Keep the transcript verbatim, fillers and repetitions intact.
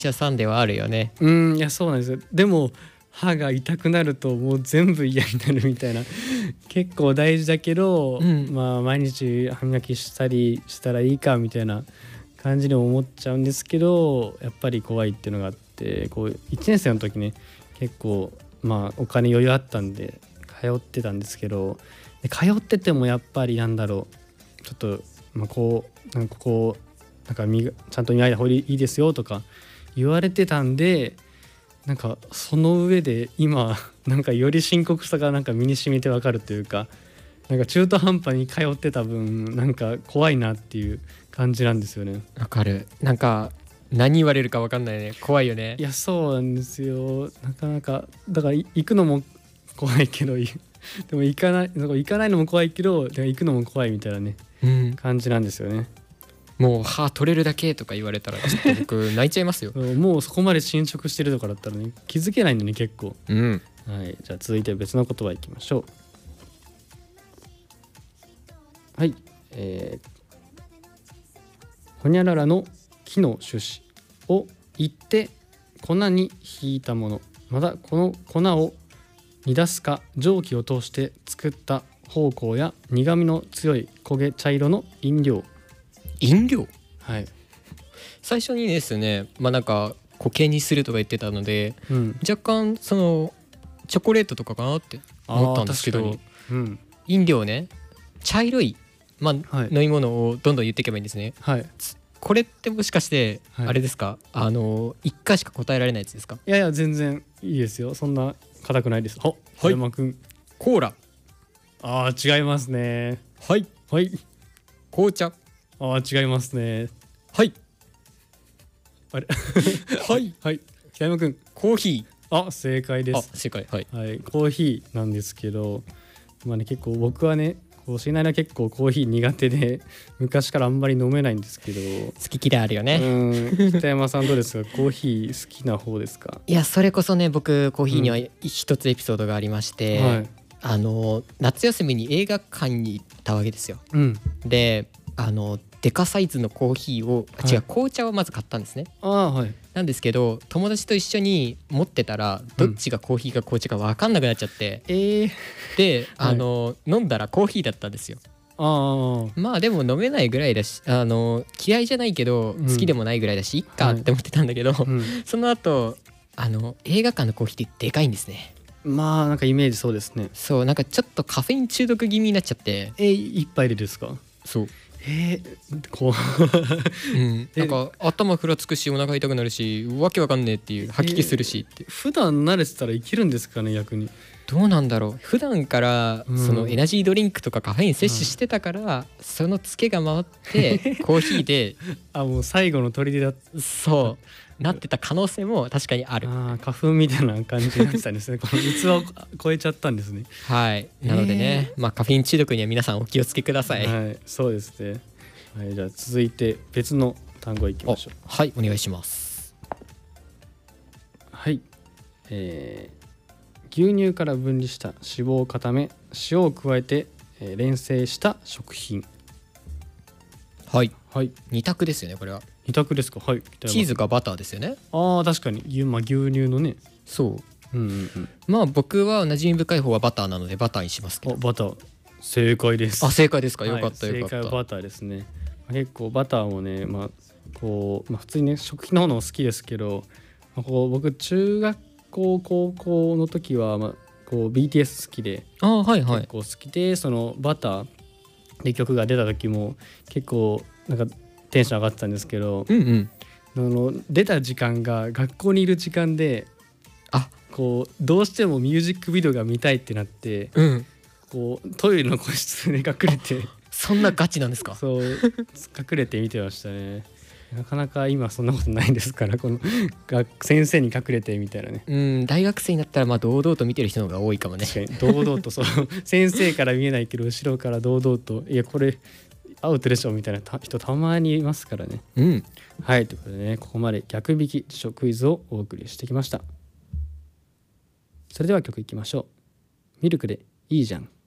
者さんではあるよね。 うん、いやそうなんですよ。でも歯が痛くなるともう全部嫌になるみたいな結構大事だけど、うん、まあ毎日歯磨きしたりしたらいいかみたいな感じに思っちゃうんですけど、やっぱり怖いっていうのがあって、こういちねん生の時ね結構まあお金余裕あったんで通ってたんですけど、で通っててもやっぱりなんだろう、ちょっとまあこうなんかこうなんかみちゃんと磨いた方がいいですよとか言われてたんで、なんかその上で今なんかより深刻さがなんか身に染みてわかるというか、なんか中途半端に通ってた分なんか怖いなっていう感じなんですよね。 わかる。なんか何言われるかわかんないね。怖いよね。 いやそうなんですよ。なかなかだから行くのも怖いけどでも行かない、なんか行かないのも怖いけど行くのも怖いみたいなね、うん、感じなんですよね。 もう歯取れるだけとか言われたらちょっと僕泣いちゃいますよもうそこまで侵食してるとかだったらね気づけないのに結構、うん、はい、じゃあ続いて別の言葉いきましょう。はい、えー、ほにゃららの木の種子をいって粉にひいたもの、またこの粉を煮出すか蒸気を通して作った芳香や苦みの強い焦げ茶色の飲料。 飲料、 はい、 最初にですね、まあなんか固形にするとか言ってたので、うん、若干そのチョコレートとかかなって思ったんですけど、うん、飲料ね、茶色い、まあはい、飲み物をどんどん言っていけばいいんですね、はい、これってもしかしてあれですか、はい、あのいっかいしか答えられないやつですか？ いやいや全然いいですよ、そんな硬くないです。は、 はい、 山くんコーラ。 あー違いますね。 はいはい、 紅茶。 あー違いますね。 はい、 あれはいはい、北山くんコーヒー。あ正解です。 あ正解、はい、 はい、コーヒーなんですけど、まあね結構僕はねこうしないな結構コーヒー苦手で昔からあんまり飲めないんですけど、 好き嫌いあるよね。 うん、北山さんどうですか？コーヒー好きな方ですか？ いやそれこそね、僕コーヒーには一つエピソードがありまして、うんはい、あの夏休みに映画館に行ったわけですよ、うん、であのデカサイズのコーヒーを、はい、違う紅茶をまず買ったんですね。 あ、はい、 なんですけど友達と一緒に持ってたらどっちがコーヒーか紅茶か分かんなくなっちゃって、うん、えー、であの、はい、飲んだらコーヒーだったんですよ。あまあでも飲めないぐらいだし、あの嫌いじゃないけど好きでもないぐらいだし、いっかって思ってたんだけど、はいうん、その後あの映画館のコーヒーってでかいんですね。 まあなんかイメージそうですね。 そうなんかちょっとカフェイン中毒気味になっちゃって。 え一杯でですか？ そうえー、こう、 うん、なんか頭ふらつくしお腹痛くなるしわけわかんねえっていう、吐き気するしって、 えー、普段慣れてたらいけるんですかね逆に。 どうなんだろう、普段からそのエナジードリンクとかカフェイン摂取してたから、うん、そのツケが回ってコーヒーであもう最後の砦だそうなってた可能性も確かにある。 あ花粉みたいな感じになってたんですねこの器を超えちゃったんですね。 はいなのでね、えー、まあカフェイン中毒には皆さんお気をつけください。 はいそうですね。はい、じゃあ続いて別の単語いきましょう。 はいお願いします。 はい、えー、牛乳から分離した脂肪を固め塩を加えて、えー、連成した食品。 はい、はい、二択ですよねこれは。 二択ですか？はい。 チーズかバターですよね。 ああ確かに、まあ、牛乳のね。 そう、うんうんうん、まあ僕は馴染み深い方はバターなのでバターにしますけど。 バター正解です。 あ正解ですか、よかったよかった。 正解はバターですね。結構バターもね、まあこうまあ、普通にね食品の方の好きですけど、まあ、こう僕中学校高校の時は、まあ、こう ビーティーエス 好きで、 あ、はいはい、 結構好きで、そのバターで曲が出た時も結構なんかテンション上がってたんですけど、うんうん、あの出た時間が学校にいる時間で、あこうどうしてもミュージックビデオが見たいってなって、うん、こうトイレの個室で隠れてそんなガチなんですか？ そう隠れて見てましたね。なかなか今そんなことないですから、この先生に隠れてみたいなね。 うん大学生になったらまあ堂々と見てる人の方が多いかもね。 確かに堂々とそう先生から見えないけど後ろから堂々と、いやこれアウトでしょみたいな人たまにいますからね。うん、はいということでね、ここまで逆引き辞書クイズをお送りしてきました。それでは曲いきましょう。ミルクでいいじゃん。